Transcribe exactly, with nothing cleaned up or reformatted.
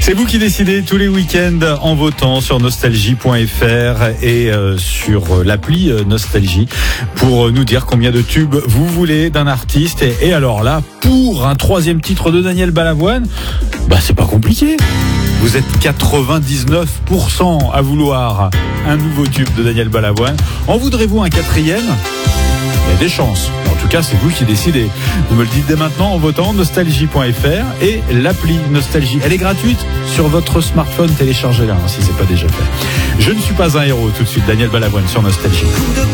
C'est vous qui décidez tous les week-ends en votant sur nostalgie point f r et euh, sur l'appli euh, Nostalgie pour nous dire combien de tubes vous voulez d'un artiste. Et, et alors là, pour un troisième titre de Daniel Balavoine, bah c'est pas compliqué. Vous êtes quatre-vingt-dix-neuf pour cent à vouloir un nouveau tube de Daniel Balavoine. En voudrez-vous un quatrième ? Il y a des chances. En tout cas, c'est vous qui décidez. Vous me le dites dès maintenant en votant nostalgie point f r et l'appli Nostalgie. Elle est gratuite sur votre smartphone. Téléchargez-la hein, si ce n'est pas déjà fait. Je ne suis pas un héros. Tout de suite, Daniel Balavoine sur Nostalgie.